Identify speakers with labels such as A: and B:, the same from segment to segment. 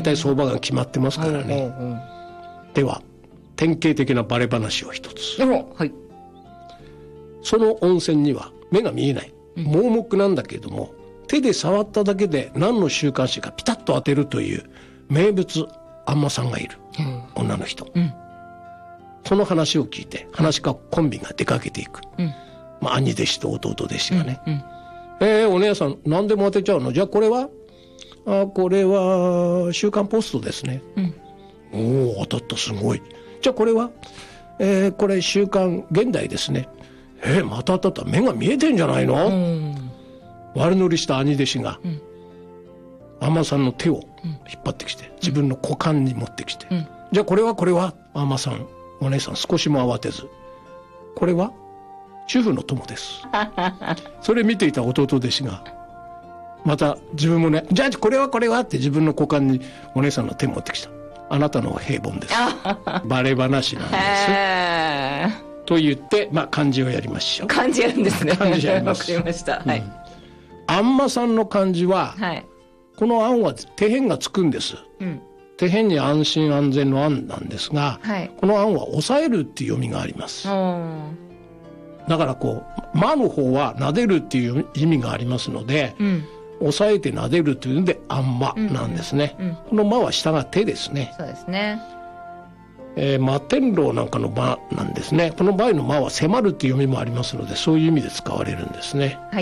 A: 体相場が決まってますからね。では典型的なバレ話を一つ。
B: はい。
A: その温泉には目が見えない、盲目なんだけれども、手で触っただけで何の週刊誌かピタッと当てるという名物あんまさんがいる、女の人、その話を聞いて話し家コンビが出かけていく、兄弟子と弟弟子がね、お姉さん何でも当てちゃうの？じゃあこれはこれは週刊ポストですね、おお当たった、すごい。じゃあこれは、これ週刊現代ですね。また当たった、目が見えてんじゃないの？悪乗りした兄弟子が、あんまさんの手を引っ張ってきて、自分の股間に持ってきて、じゃあこれはあんまさん、お姉さん少しも慌てず、これは主婦の友ですそれ見ていた弟弟子がまた自分もね、じゃあこれはって自分の股間にお姉さんの手持ってきた。あなたの平凡ですバレ話なんですと言って、漢字をやりましょう。
B: 漢字やるんですね。
A: 漢字やります。
B: わかりました。はい。
A: あんまさんの漢字は、この案は手辺がつくんです。手辺に安心安全の案なんですが、この案は抑えるっていう読みがあります。だから間の方は撫でるっていう意味がありますので、抑えて撫でるというのであんまなんですね。この間は下が手ですね。
B: そうですね。
A: 摩天楼なんかの間なんですね。この場合の間は迫るっていう読みもありますので、そういう意味で使われるんですね。
B: はい。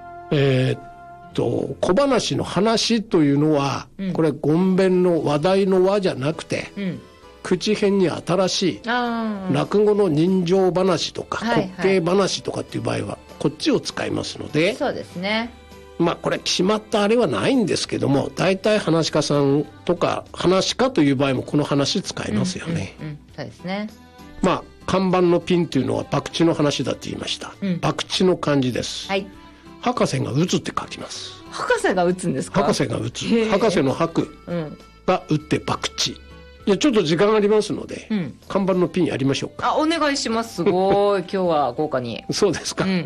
A: 小話の話というのは、これ言弁の話題の話じゃなくて、口辺に新しい落語の人情話とか滑稽話とかっていう場合はこっちを使いますので、
B: そうですね。
A: これ決まったあれはないんですけども、大体話し家さんとか話し家という場合もこの話使いますよね。
B: そうですね。
A: 看板のピンというのは博打の話だと言いました。博打の漢字です。
B: はい。
A: 博士が打つって書きます。
B: 博士が打つんですか？
A: 博士が打つ。博士の博が打って博打。いや、ちょっと時間ありますので、看板のピンやりましょうか。
B: お願いします。すごい今日は豪華に。
A: そうですか。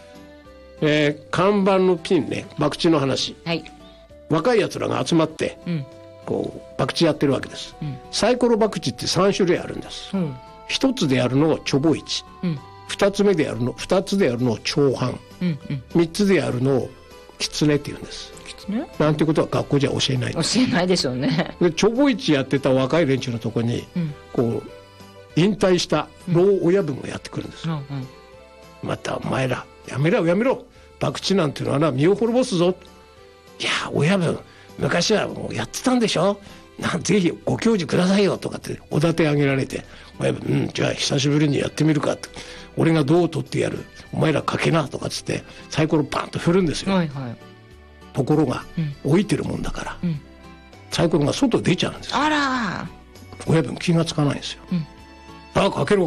A: 看板のピンね、博打の話、若いやつらが集まって、博打やってるわけです。サイコロ博打って3種類あるんです。1つでやるのをチョボ市、2つでやるのを長半、3つでやるのをキツネって言うんです。なんてことは学校じゃ教えない。
B: 教えないでしょうね。
A: でチョボ市やってた若い連中のところに、引退した老親分がやってくるんです。またお前らやめろ博打なんていうのはな、身を滅ぼすぞ。いや親分昔はもうやってたんでしょ、ぜひご教授くださいよとかっておだて上げられて、親分じゃあ久しぶりにやってみるかって、俺がどう取ってやる、お前らかけなとかっつってサイコロバンと振るんですよ。ところが、置いてるもんだから、サイコロが外出ちゃうんですよ。
B: あら
A: 親分気がつかないんですよ。かけろ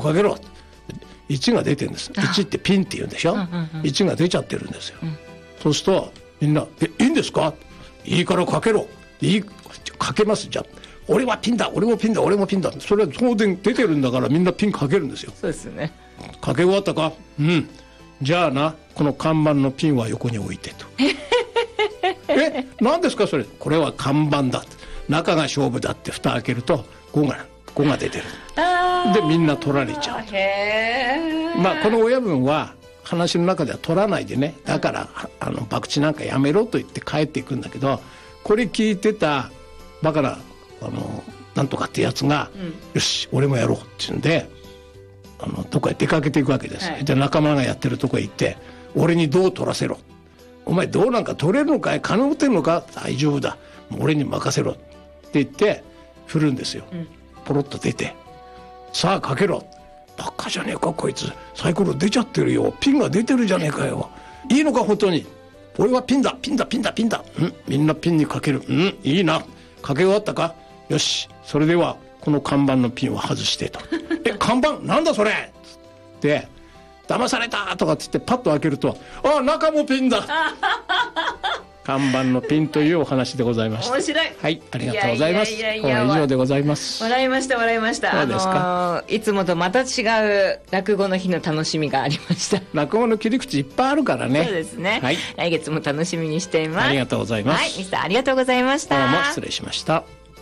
A: 1が出てるんです。1ってピンって言うんでしょ。1が出ちゃってるんですよ。そうするとみんな「いいんですか？いいからかけろ。かけます。じゃあ俺はピンだ、俺もピンだ、俺もピンだ」それは当然出てるんだからみんなピンかけるんですよ。
B: そうですよね。
A: かけ終わったか？じゃあな、この看板のピンは横に置いてと何ですかそれ？これは看板だ、中が勝負だって蓋開けると5が出てる。でみんな取られちゃう。この親分は話の中では取らないでね、だから博打なんかやめろと言って帰っていくんだけど、これ聞いてたバカななんとかってやつが、よし俺もやろうって言うんでどこへ出かけていくわけです。で仲間がやってるとこへ行って、俺にどう取らせろ、お前どうなんか取れるのかい、金持ってんのか、大丈夫だもう俺に任せろって言って振るんですよ。ポロッと出て、さあかけろ、バカじゃねえかこいつ、サイコロ出ちゃってるよ、ピンが出てるじゃねえかよ、いいのか本当に、俺はピンだ、みんなピンにかける、いいな、かけ終わったか、よしそれではこの看板のピンを外してと看板なんだそれって騙されたとかって言ってパッと開けると、中もピンだ看板のピンというお話でございました。
B: 面白い。
A: はい、ありがとうございます。今日は以上でございます。
B: 笑いました。
A: そうですか。
B: いつもとまた違う落語の日の楽しみがありました。
A: 落語の切り口いっぱいあるからね。
B: そうですね。来月も楽しみにしています。
A: ありがとうございます。
B: ミスターありがとうございました。
A: どうも失礼しました。